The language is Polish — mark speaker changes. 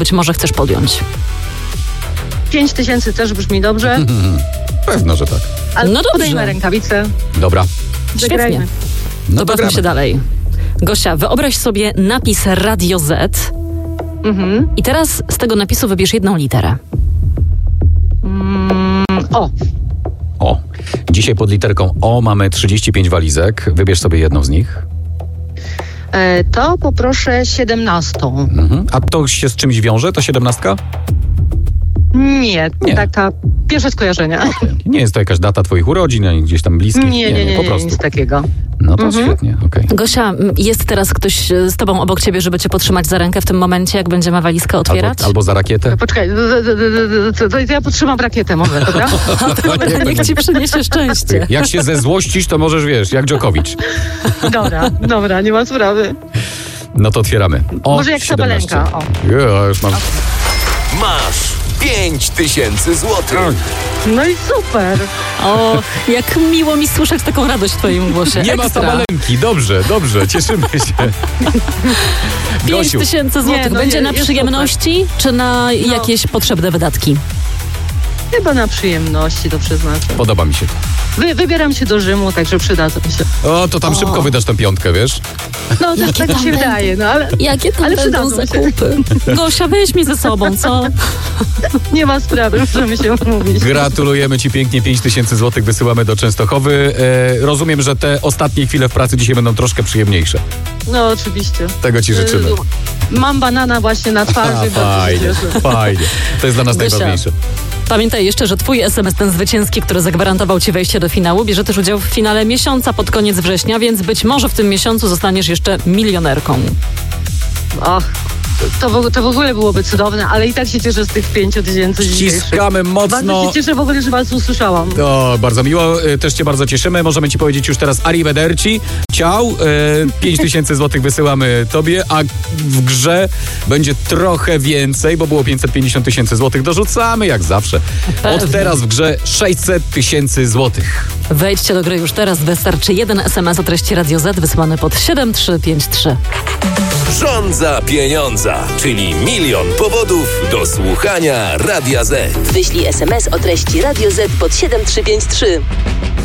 Speaker 1: być może chcesz podjąć?
Speaker 2: 5 tysięcy też brzmi dobrze,
Speaker 3: Pewno, że tak.
Speaker 2: ale
Speaker 1: No dobrze.
Speaker 2: podejmę rękawice.
Speaker 3: Dobra.
Speaker 2: Zagrajmy.
Speaker 1: Świetnie.
Speaker 3: No
Speaker 1: To
Speaker 3: to
Speaker 1: bawmy się
Speaker 3: gramy.
Speaker 1: dalej. Gosia, wyobraź sobie napis Radio Z i teraz z tego napisu wybierz jedną literę.
Speaker 2: O,
Speaker 3: Dzisiaj pod literką O mamy 35 walizek. Wybierz sobie jedną z nich.
Speaker 2: to poproszę 17.
Speaker 3: A to się z czymś wiąże, to 17?
Speaker 2: Nie,
Speaker 3: Nie.
Speaker 2: taka pierwsze skojarzenia.
Speaker 3: Nie jest to jakaś data twoich urodzin, ani gdzieś tam bliskich?
Speaker 2: Nie,
Speaker 3: po prostu.
Speaker 2: nic takiego.
Speaker 3: No to świetnie, okej.
Speaker 1: Gosia, jest teraz ktoś z tobą obok ciebie, żeby cię podtrzymać za rękę w tym momencie, jak będziemy walizkę otwierać?
Speaker 3: Albo za rakietę.
Speaker 2: Poczekaj, to ja potrzymam rakietę może, dobra?
Speaker 1: Niech ci przyniesie szczęście.
Speaker 3: Jak się zezłościsz, to możesz, wiesz, jak Dżokowicz.
Speaker 2: Dobra, nie ma sprawy.
Speaker 3: No to otwieramy. O,
Speaker 2: Może jak
Speaker 3: 17.
Speaker 2: Sabalenka, o.
Speaker 3: Ja już mam...
Speaker 4: Masz 5000 złotych.
Speaker 2: No i super.
Speaker 1: O, jak miło mi słyszeć taką radość w twoim głosie.
Speaker 3: Nie ma
Speaker 1: Ekstra.
Speaker 3: Sabalenki, dobrze, cieszymy się.
Speaker 1: 5
Speaker 3: Gosiu,
Speaker 1: tysięcy złotych.
Speaker 2: Nie, no
Speaker 1: Będzie
Speaker 2: nie,
Speaker 1: na
Speaker 2: jest
Speaker 1: przyjemności, czy na jakieś potrzebne wydatki?
Speaker 2: Chyba na przyjemności to przeznaczę.
Speaker 3: podoba mi się to.
Speaker 2: Wybieram się do Rzymu, także przydadzą się.
Speaker 3: O, to tam szybko wydasz tę piątkę, wiesz?
Speaker 2: No tak mi się wydaje, no ale
Speaker 1: Jakie tam
Speaker 2: Ale
Speaker 1: będą
Speaker 2: przydadzą się.
Speaker 1: zakupy? Gosia, weź mi ze sobą, co?
Speaker 2: nie ma sprawy, możemy się umówić.
Speaker 3: Gratulujemy ci pięknie, 5000 złotych wysyłamy do Częstochowy. Rozumiem, że te ostatnie chwile w pracy dzisiaj będą troszkę przyjemniejsze.
Speaker 2: No oczywiście.
Speaker 3: Tego ci życzymy.
Speaker 2: Mam banana właśnie na twarzy. bardzo się
Speaker 3: Fajnie,
Speaker 2: cieszę.
Speaker 3: fajnie. To jest dla nas
Speaker 1: Gosia.
Speaker 3: najważniejsze.
Speaker 1: Pamiętaj jeszcze, że twój SMS, ten zwycięski, który zagwarantował ci wejście do finału, bierze też udział w finale miesiąca pod koniec września, więc być może w tym miesiącu zostaniesz jeszcze milionerką.
Speaker 2: Och, to w ogóle byłoby cudowne, ale i tak się cieszę z tych 5000 dzisiejszych.
Speaker 3: Ściskamy
Speaker 2: Bardzo
Speaker 3: mocno.
Speaker 2: się cieszę w ogóle, że was usłyszałam.
Speaker 3: To bardzo miło, też cię bardzo cieszymy. Możemy ci powiedzieć już teraz arrivederci. Ciao, 5000 złotych wysyłamy tobie, a w grze będzie trochę więcej, bo było 550 000 złotych. Dorzucamy jak zawsze. Od
Speaker 1: Pewnie.
Speaker 3: teraz w grze 600 000 złotych.
Speaker 1: Wejdźcie do gry już teraz, wystarczy jeden SMS o treści Radio Z wysłany pod 7353.
Speaker 4: Żądza pieniądza, czyli 1 000 000 powodów do słuchania Radia Z.
Speaker 5: Wyślij SMS o treści Radio Z pod 7353.